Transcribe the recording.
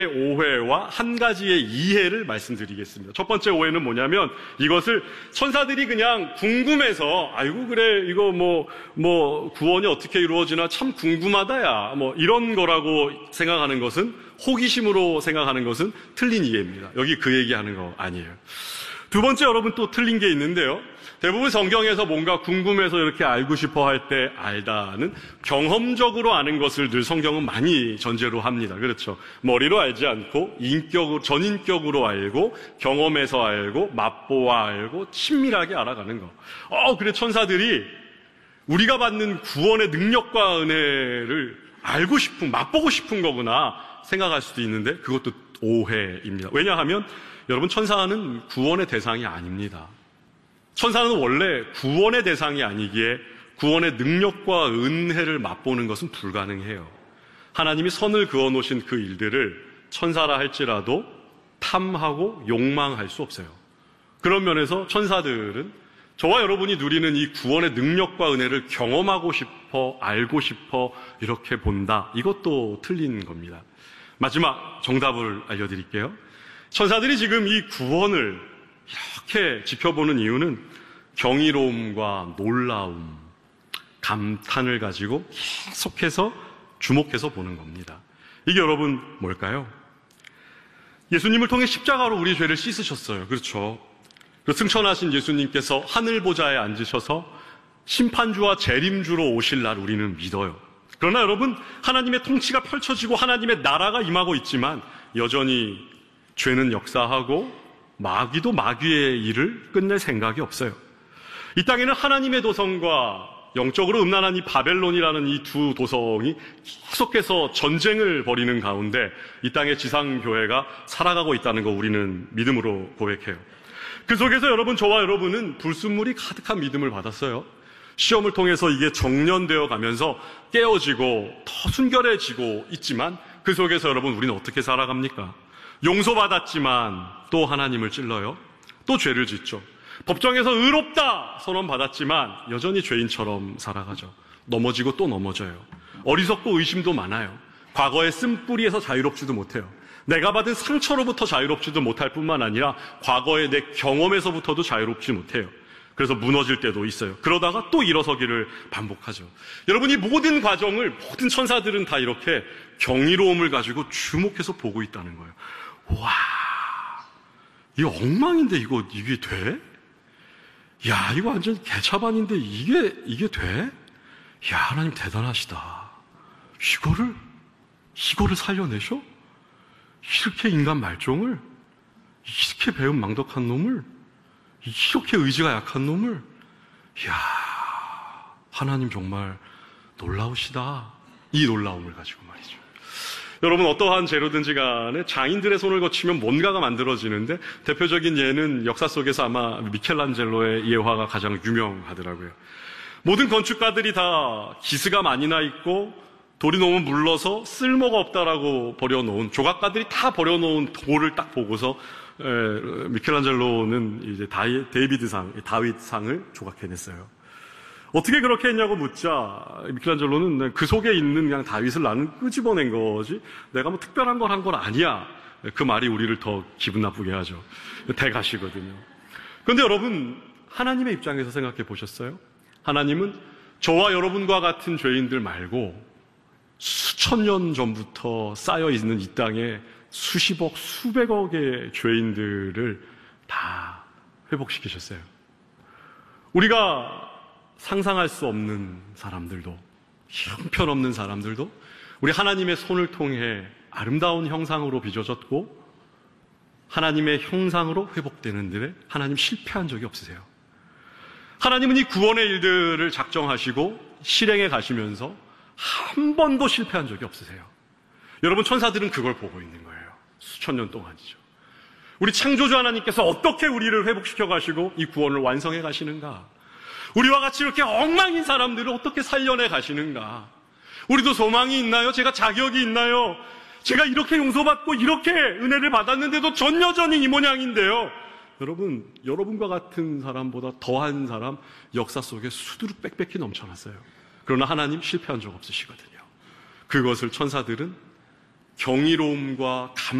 오해와 한 가지의 이해를 말씀드리겠습니다. 첫 번째 오해는 뭐냐면 이것을 천사들이 그냥 궁금해서 아이고 그래 이거 뭐 구원이 어떻게 이루어지나 참 궁금하다야 뭐 이런 거라고 생각하는 것은 호기심으로 생각하는 것은 틀린 이해입니다. 여기 그 얘기하는 거 아니에요. 두 번째 여러분 또 틀린 게 있는데요. 대부분 성경에서 뭔가 궁금해서 이렇게 알고 싶어 할 때 알다는 경험적으로 아는 것을 늘 성경은 많이 전제로 합니다. 그렇죠. 머리로 알지 않고 전인격으로 알고 경험해서 알고 맛보아 알고 친밀하게 알아가는 거. 그래 천사들이 우리가 받는 구원의 능력과 은혜를 알고 싶은 맛보고 싶은 거구나 생각할 수도 있는데 그것도 오해입니다. 왜냐하면 여러분 천사는 구원의 대상이 아닙니다. 천사는 원래 구원의 대상이 아니기에 구원의 능력과 은혜를 맛보는 것은 불가능해요. 하나님이 선을 그어놓으신 그 일들을 천사라 할지라도 탐하고 욕망할 수 없어요. 그런 면에서 천사들은 저와 여러분이 누리는 이 구원의 능력과 은혜를 경험하고 싶어 알고 싶어 이렇게 본다. 이것도 틀린 겁니다. 마지막 정답을 알려드릴게요. 천사들이 지금 이 구원을 이렇게 지켜보는 이유는 경이로움과 놀라움, 감탄을 가지고 계속해서 주목해서 보는 겁니다. 이게 여러분 뭘까요? 예수님을 통해 십자가로 우리 죄를 씻으셨어요. 그렇죠. 승천하신 예수님께서 하늘 보좌에 앉으셔서 심판주와 재림주로 오실 날 우리는 믿어요. 그러나 여러분 하나님의 통치가 펼쳐지고 하나님의 나라가 임하고 있지만 여전히 죄는 역사하고 마귀도 마귀의 일을 끝낼 생각이 없어요. 이 땅에는 하나님의 도성과 영적으로 음란한 이 바벨론이라는 이 두 도성이 계속해서 전쟁을 벌이는 가운데 이 땅의 지상교회가 살아가고 있다는 거 우리는 믿음으로 고백해요. 그 속에서 여러분 저와 여러분은 불순물이 가득한 믿음을 받았어요. 시험을 통해서 이게 정련되어 가면서 깨어지고 더 순결해지고 있지만 그 속에서 여러분 우리는 어떻게 살아갑니까? 용서받았지만 또 하나님을 찔러요. 또 죄를 짓죠. 법정에서 의롭다 선언받았지만 여전히 죄인처럼 살아가죠. 넘어지고 또 넘어져요. 어리석고 의심도 많아요. 과거의 쓴뿌리에서 자유롭지도 못해요. 내가 받은 상처로부터 자유롭지도 못할 뿐만 아니라 과거의 내 경험에서부터도 자유롭지 못해요. 그래서 무너질 때도 있어요. 그러다가 또 일어서기를 반복하죠. 여러분 이 모든 과정을 모든 천사들은 다 이렇게 경이로움을 가지고 주목해서 보고 있다는 거예요. 와, 이거 엉망인데 이게 돼? 야, 이거 완전 개차반인데 이게 돼? 야, 하나님 대단하시다. 이거를 살려내셔? 이렇게 인간 말종을? 이렇게 배은망덕한 놈을? 이렇게 의지가 약한 놈을? 이야, 하나님 정말 놀라우시다. 이 놀라움을 가지고 말이죠. 여러분 어떠한 재료든지 간에 장인들의 손을 거치면 뭔가가 만들어지는데 대표적인 예는 역사 속에서 아마 미켈란젤로의 예화가 가장 유명하더라고요. 모든 건축가들이 다 기스가 많이 나 있고 돌이 너무 물러서 쓸모가 없다라고 버려놓은 조각가들이 다 버려놓은 돌을 딱 보고서 미켈란젤로는 이제 다윗상을 조각해냈어요. 어떻게 그렇게 했냐고 묻자 미켈란젤로는 그 속에 있는 그냥 다윗을 나는 끄집어낸 거지 내가 뭐 특별한 걸 한 건 아니야. 그 말이 우리를 더 기분 나쁘게 하죠. 대가시거든요. 그런데 여러분 하나님의 입장에서 생각해 보셨어요? 하나님은 저와 여러분과 같은 죄인들 말고 수천 년 전부터 쌓여있는 이 땅에 수십억, 수백억의 죄인들을 다 회복시키셨어요. 우리가 상상할 수 없는 사람들도, 형편없는 사람들도 우리 하나님의 손을 통해 아름다운 형상으로 빚어졌고 하나님의 형상으로 회복되는데 하나님 실패한 적이 없으세요. 하나님은 이 구원의 일들을 작정하시고 실행해 가시면서 한 번도 실패한 적이 없으세요. 여러분 천사들은 그걸 보고 있는 거예요. 수천 년 동안이죠. 우리 창조주 하나님께서 어떻게 우리를 회복시켜 가시고 이 구원을 완성해 가시는가? 우리와 같이 이렇게 엉망인 사람들을 어떻게 살려내 가시는가? 우리도 소망이 있나요? 제가 자격이 있나요? 제가 이렇게 용서받고 이렇게 은혜를 받았는데도 전 여전히 이 모양인데요. 여러분, 여러분과 같은 사람보다 더한 사람 역사 속에 수두룩 빽빽히 넘쳐났어요. 그러나 하나님 실패한 적 없으시거든요. 그것을 천사들은 경이로움과